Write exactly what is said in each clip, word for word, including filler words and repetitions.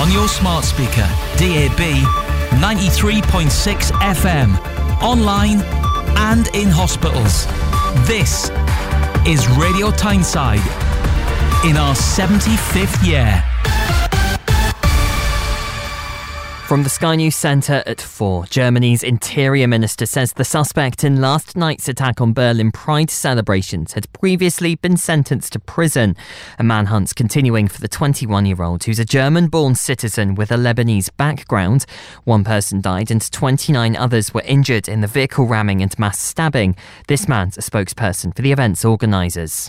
On your smart speaker, D A B, ninety-three point six F M, online and in hospitals. This is Radio Tyneside in our seventy-fifth year. From the Sky News Centre at four, Germany's Interior Minister says the suspect in last night's attack on Berlin Pride celebrations had previously been sentenced to prison. A manhunt's continuing for the twenty-one-year-old, who's a German-born citizen with a Lebanese background. One person died and twenty-nine others were injured in the vehicle ramming and mass stabbing. This man's a spokesperson for the event's organisers.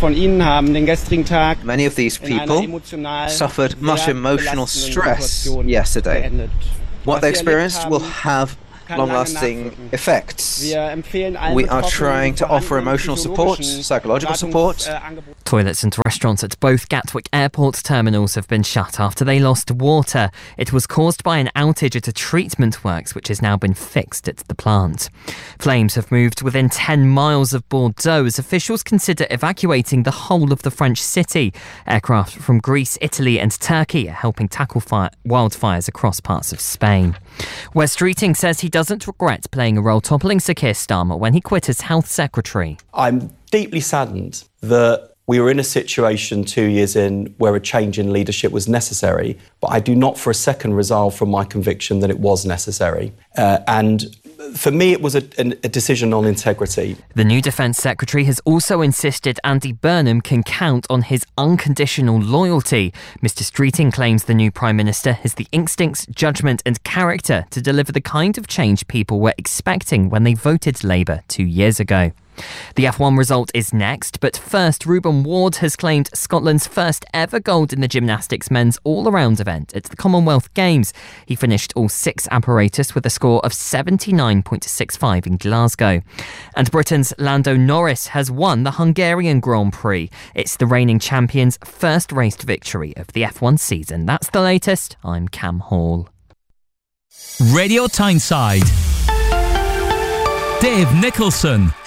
Many of these people suffered much emotional stress yesterday. What they experienced will have long-lasting effects. We are trying to offer emotional support, psychological support. Toilets and restaurants at both Gatwick Airport terminals have been shut after they lost water. It was caused by an outage at a treatment works, which has now been fixed at the plant. Flames have moved within ten miles of Bordeaux as officials consider evacuating the whole of the French city. Aircraft from Greece, Italy and Turkey are helping tackle fire- wildfires across parts of Spain. Wes Streeting says he doesn't regret playing a role toppling Sir Keir Starmer when he quit as Health Secretary. I'm deeply saddened that we were in a situation two years in where a change in leadership was necessary, but I do not for a second resolve from my conviction that it was necessary. Uh, and for me, it was a, a decision on integrity. The new Defence Secretary has also insisted Andy Burnham can count on his unconditional loyalty. Mister Streeting claims the new Prime Minister has the instincts, judgment and character to deliver the kind of change people were expecting when they voted Labour two years ago. The F one result is next, but first, Reuben Ward has claimed Scotland's first ever gold in the gymnastics men's all-around event at the Commonwealth Games. He finished all six apparatus with a score of seventy-nine point six five in Glasgow. And Britain's Lando Norris has won the Hungarian Grand Prix. It's the reigning champion's first raced victory of the F one season. That's the latest. I'm Cam Hall. Radio Tyneside. Dave Nicholson.